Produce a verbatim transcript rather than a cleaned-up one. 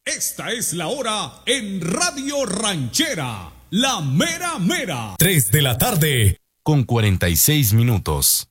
Esta es la hora en Radio Ranchera, la mera mera. tres de la tarde con cuarenta y seis minutos.